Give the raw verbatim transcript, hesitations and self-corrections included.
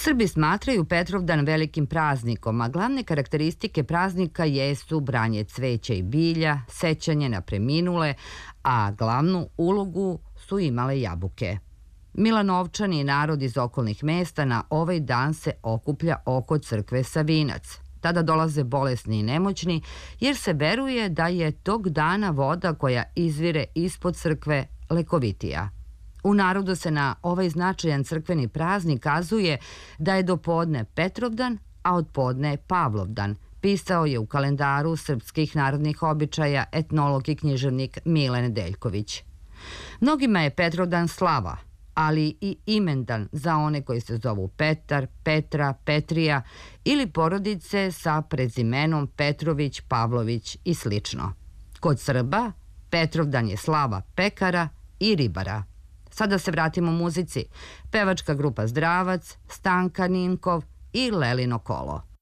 Srbi smatraju Petrovdan velikim praznikom, a glavne karakteristike praznika jesu branje cveća i bilja, sećanje na preminule, a glavnu ulogu su imale jabuke. Milanovčani i narod iz okolnih mesta na ovaj dan se okuplja oko crkve Savinac. Tada dolaze bolesni i nemoćni, jer se veruje da je tog dana voda koja izvire ispod crkve lekovitija. U narodu se na ovaj značajan crkveni praznik kazuje da je do podne Petrovdan, a od podne Pavlovdan, pisao je u kalendaru srpskih narodnih običaja etnolog i književnik Mile Nedeljković. Mnogima je Petrovdan slava, ali i imendan za one koji se zovu Petar, Petra, Petrija ili porodice sa prezimenom Petrović, Pavlović i slično. Kod Srba Petrovdan je slava pekara i ribara. Sada se vratimo muzici. Pevačka grupa Zdravac, Stanka Ninkov i Lelino kolo.